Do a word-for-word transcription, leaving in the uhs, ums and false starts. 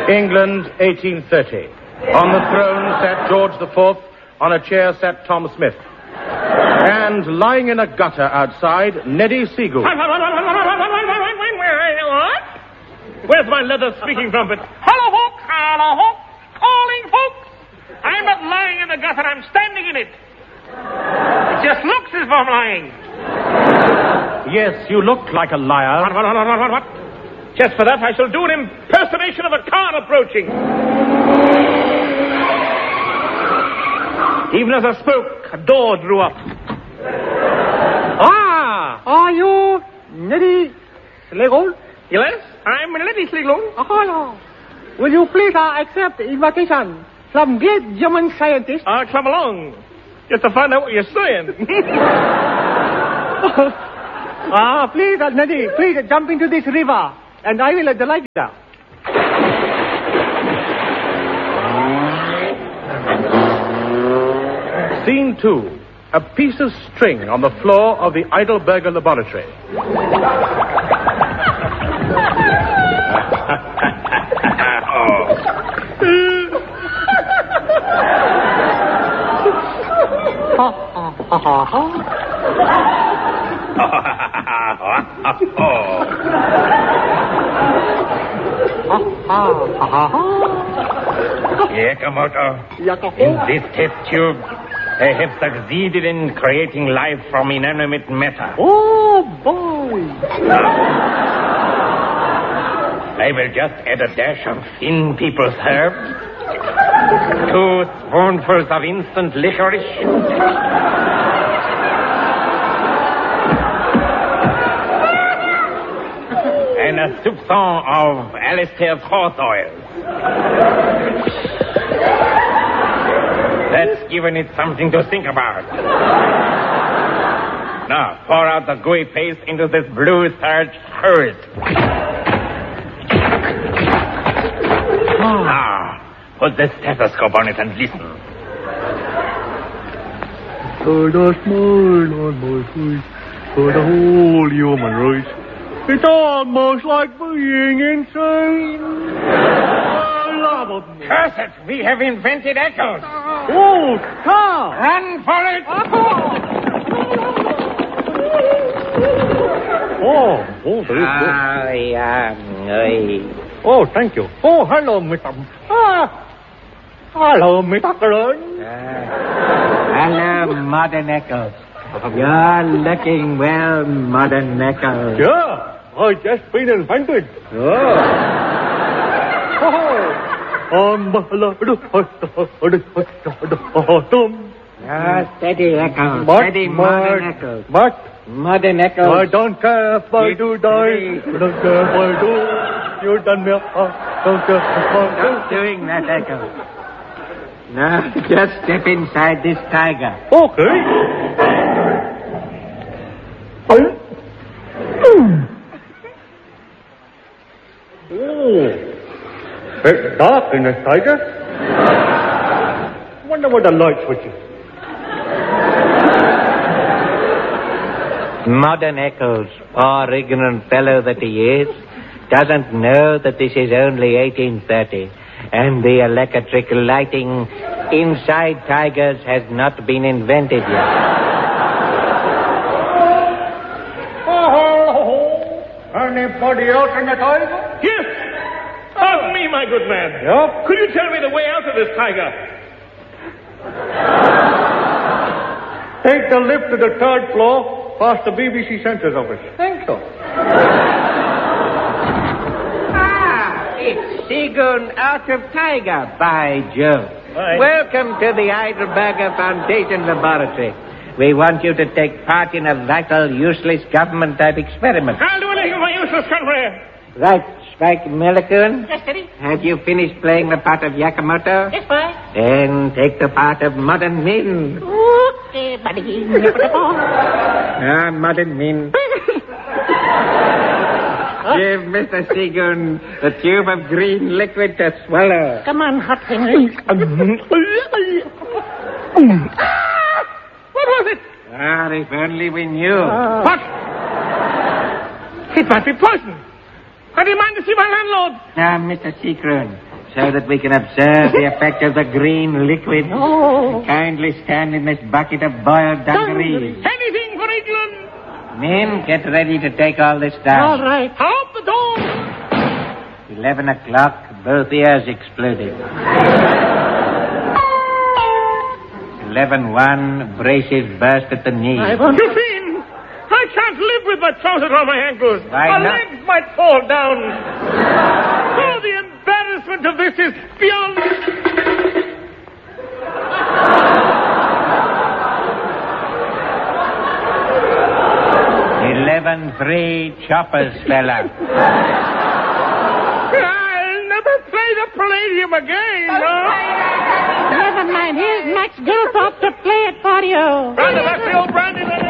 England, eighteen thirty. On the throne sat George the Fourth. On a chair sat Tom Smith. And lying in a gutter outside, Neddy Seagood. Where's my leather speaking trumpet? Hello, folks! Hello, folks! Calling, folks! I'm not lying in the gutter, I'm standing in it. It just looks as if I'm lying. Yes, you look like a liar. What, what, what, what, what, what? Just for that, I shall do an impersonation of a car approaching. Even as I spoke, a door drew up. Ah! Are you Neddy Seagood? Yes, I'm Neddy Seagood. Oh, will you please uh, accept the invitation from great German scientist? I'll come along, just to find out what you're saying. Ah, please, uh, Neddy, please uh, jump into this river, and I will uh, delight you. Scene two. A piece of string on the floor of the Heidelberger laboratory. Yakamoto, in this test tube, I have succeeded in creating life from inanimate matter. Oh, boy. I will just add a dash of thin people's herbs, two spoonfuls of instant licorice, and a soupçon of Alistair's horse oil. That's given it something to think about. Now, pour out the gooey paste into this blue starch herd. Now, put the stethoscope on it and listen. For the smile on my face, for the whole human race, it's almost like being insane. Curse it! We have invented echoes. Oh, car! Run for it! Oh, oh, there is Ah, yeah. Oh, thank you. Oh, hello, Mister Ah, hello, Mister Green. Hello, Modern Echoes. You're looking well, Modern Echoes. Yeah, I just been invented. Oh. Um, Ah, steady Echoes. But, Steady Modern Echoes. But, Modern Echoes. I don't care if I do die. I don't care if I do. You done me. I don't care if I do. Stop doing that, Echo. Now, just step inside this tiger. Okay. Oh. It's dark in this tiger. Wonder what the light switch is. Modern Echoes, poor ignorant fellow that he is, doesn't know that this is only eighteen thirty, and the electric lighting inside tigers has not been invented yet. Oh, anybody else in the tiger? Yes! Pardon me, my good man. Yep. Could you tell me the way out of this tiger? Take the lift to the third floor. Past the B B C Centres office. Thank you. Ah, it's Seagood out of Tiger, by Jove. Hi. Welcome to the Heidelberger Foundation Laboratory. We want you to take part in a vital, useless government-type experiment. I'll do anything for useless country. Right, Spike Milliken? Yes, Daddy. Have you finished playing the part of Yakamoto? Yes, boy. Then take the part of Modern Min. Okay, buddy. Ah, Modern Min. Give Mister Seagood the tube of green liquid to swallow. Come on, hot Henry. What was it? Ah, if only we knew. What? It might be poison. I demand to see my landlord. Now, Mister Seagood, so that we can observe the effect of the green liquid. Oh. Kindly stand in this bucket of boiled dungarees. Anything for England. Men, get ready to take all this down. All right. Out the door. Eleven o'clock, both ears exploded. Eleven one, braces burst at the knee. I won't... You fiend! I can't live with my trousers on my ankles. Why my not? legs might fall down. Oh, the embarrassment of this is beyond... Eleven three, choppers fell out. I'll never play the Palladium again, no? Never mind. Here's Max Gilthorpe to play it for you. Brother, that's the old brandy.